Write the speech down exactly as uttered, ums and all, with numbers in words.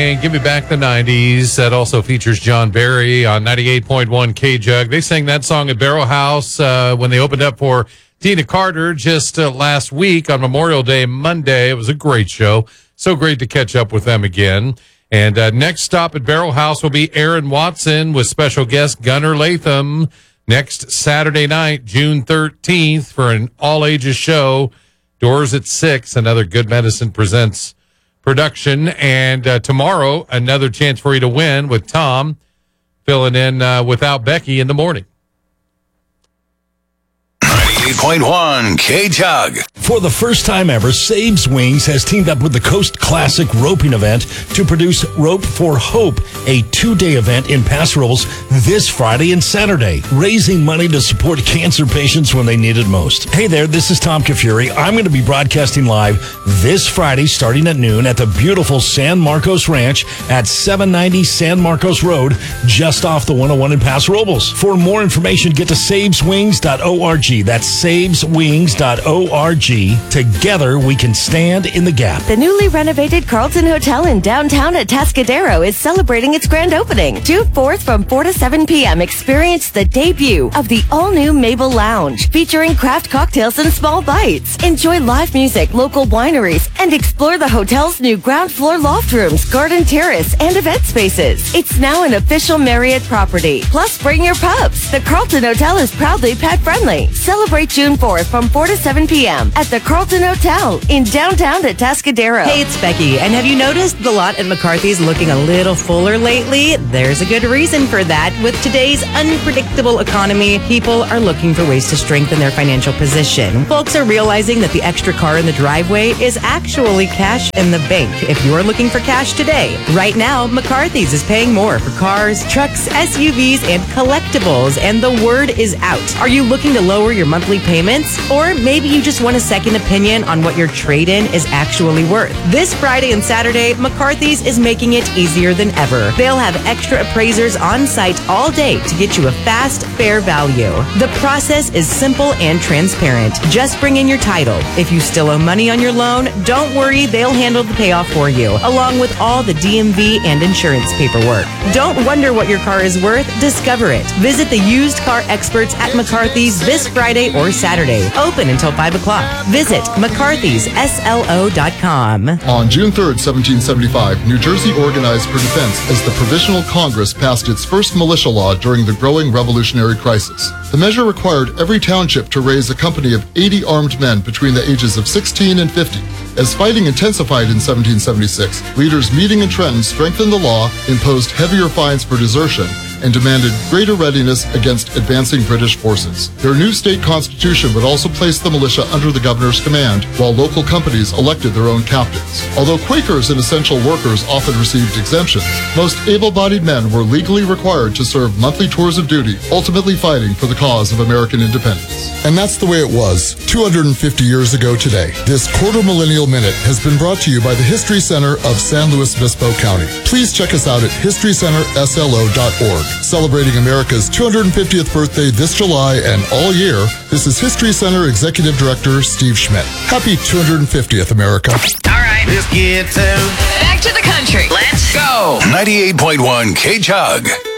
And Give Me Back the nineties. That also features John Barry on ninety-eight point one K-Jug. They sang that song at Barrel House uh, when they opened up for Tina Carter just uh, last week on Memorial Day Monday. It was a great show. So great to catch up with them again. And uh, next stop at Barrel House will be Aaron Watson with special guest Gunnar Latham next Saturday night, June thirteenth, for an all-ages show. Doors at six. Another Good Medicine Presents production. And uh, tomorrow, another chance for you to win with Tom filling in uh, without Becky in the morning. ninety-eight point one K-Jug. For the first time ever, Sabes Wings has teamed up with the Coast Classic Roping Event to produce Rope for Hope, a two-day event in Paso Robles this Friday and Saturday, raising money to support cancer patients when they need it most. Hey there, this is Tom Kafuri. I'm going to be broadcasting live this Friday starting at noon at the beautiful San Marcos Ranch at seven ninety San Marcos Road, just off the one oh one in Paso Robles. For more information, get to sabes wings dot org. That's sabes wings dot org. Together, we can stand in the gap. The newly renovated Carlton Hotel in downtown Atascadero is celebrating its grand opening. June fourth from four to seven p.m. Experience the debut of the all-new Mabel Lounge, featuring craft cocktails and small bites. Enjoy live music, local wineries, and explore the hotel's new ground floor loft rooms, garden terrace, and event spaces. It's now an official Marriott property. Plus, bring your pups. The Carlton Hotel is proudly pet-friendly. Celebrate June fourth from four to seven p.m. at the Carlton Hotel in downtown Atascadero. Hey, it's Becky, and have you noticed the lot at McCarthy's looking a little fuller lately? There's a good reason for that. With today's unpredictable economy, people are looking for ways to strengthen their financial position. Folks are realizing that the extra car in the driveway is actually cash in the bank if you're looking for cash today. Right now, McCarthy's is paying more for cars, trucks, S U Vs, and collectibles, and the word is out. Are you looking to lower your monthly payments? Or maybe you just want a second opinion on what your trade-in is actually worth. This Friday and Saturday, McCarthy's is making it easier than ever. They'll have extra appraisers on site all day to get you a fast, fair value. The process is simple and transparent. Just bring in your title. If you still owe money on your loan, don't worry, they'll handle the payoff for you, along with all the D M V and insurance paperwork. Don't wonder what your car is worth, discover it. Visit the used car experts at McCarthy's this Friday or Saturday. Open until five o'clock. Visit mccarthys s l o dot com. On June third, seventeen seventy-five, New Jersey organized for defense as the Provisional Congress passed its first militia law during the growing revolutionary crisis. The measure required every township to raise a company of eighty armed men between the ages of sixteen and fifty. As fighting intensified in seventeen seventy-six, leaders Meeting and Trenton strengthened the law, imposed heavier fines for desertion, and demanded greater readiness against advancing British forces. Their new state constitution would also place the militia under the governor's command, while local companies elected their own captains. Although Quakers and essential workers often received exemptions, most able-bodied men were legally required to serve monthly tours of duty, ultimately fighting for the cause of American independence. And that's the way it was two hundred fifty years ago today. This Quarter Millennial Minute has been brought to you by the History Center of San Luis Obispo County. Please check us out at history center s l o dot org. Celebrating America's two hundred fiftieth birthday this July and all year, this is History Center Executive Director Steve Schmidt. Happy two hundred fiftieth, America. All right, let's get to back to the country. Let's go. ninety-eight point one K-Jug.